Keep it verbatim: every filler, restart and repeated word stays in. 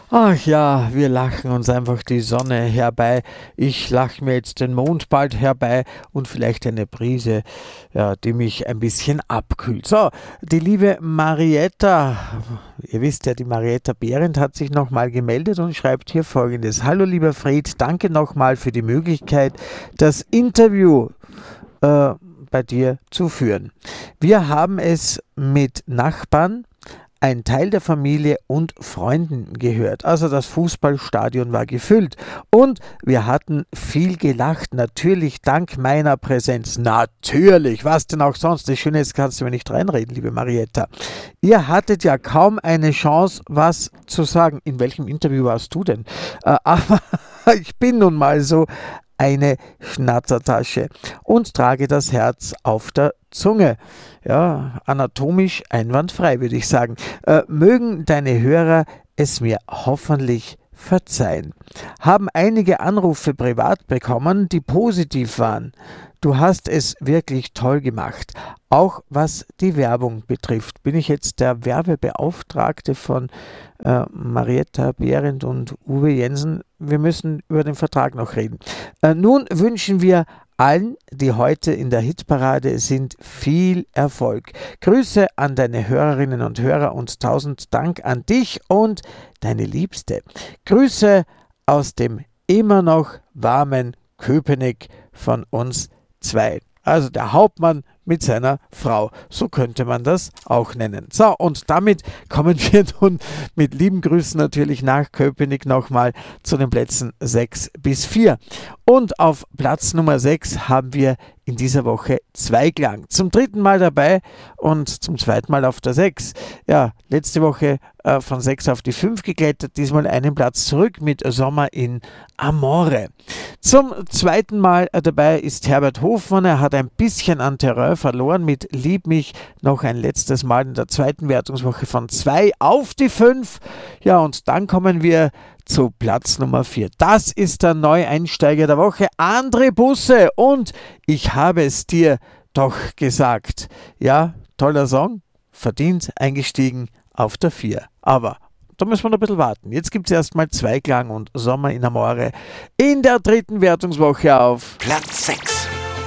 Ach ja, wir lachen uns einfach die Sonne herbei. Ich lache mir jetzt den Mond bald herbei und vielleicht eine Brise, ja, die mich ein bisschen abkühlt. So, die liebe Marietta, ihr wisst ja, die Marietta Behrendt hat sich nochmal gemeldet und schreibt hier Folgendes. Hallo lieber Fred, danke nochmal für die Möglichkeit, das Interview äh, bei dir zu führen. Wir haben es mit Nachbarn, ein Teil der Familie und Freunden gehört. Also das Fußballstadion war gefüllt und wir hatten viel gelacht, natürlich dank meiner Präsenz. Natürlich, was denn auch sonst? Das Schöne ist, kannst du mir nicht reinreden, liebe Marietta. Ihr hattet ja kaum eine Chance, was zu sagen. In welchem Interview warst du denn? Äh, aber ich bin nun mal so eine Schnatzertasche und trage das Herz auf der Zunge. Ja, anatomisch einwandfrei, würde ich sagen. Äh, mögen deine Hörer es mir hoffentlich verzeihen. Haben einige Anrufe privat bekommen, die positiv waren. Du hast es wirklich toll gemacht. Auch was die Werbung betrifft. Bin ich jetzt der Werbebeauftragte von äh, Marietta Behrendt und Uwe Jensen? Wir müssen über den Vertrag noch reden. Äh, nun wünschen wir allen, die heute in der Hitparade sind, viel Erfolg. Grüße an deine Hörerinnen und Hörer und tausend Dank an dich und deine Liebste. Grüße aus dem immer noch warmen Köpenick von uns zwei. Also der Hauptmann mit seiner Frau. So könnte man das auch nennen. So, und damit kommen wir nun mit lieben Grüßen natürlich nach Köpenick nochmal zu den Plätzen sechs bis vier. Und auf Platz Nummer sechs haben wir in dieser Woche Zweiklang. Zum dritten Mal dabei und zum zweiten Mal auf der sechs. Ja, letzte Woche äh, von sechs auf die fünf geklettert, diesmal einen Platz zurück mit Sommer in Amore. Zum zweiten Mal äh, dabei ist Herbert Hofmann. Er hat ein bisschen an Terrain verloren mit Lieb mich noch ein letztes Mal in der zweiten Wertungswoche von zwei auf die fünf. Ja, und dann kommen wir zu Platz Nummer vier. Das ist der Neueinsteiger der Woche, André Busse. Und ich habe es dir doch gesagt. Ja, toller Song, verdient eingestiegen auf der vier. Aber da müssen wir noch ein bisschen warten. Jetzt gibt es erstmal Zweiklang und Sommer in Amore in der dritten Wertungswoche auf Platz sechs.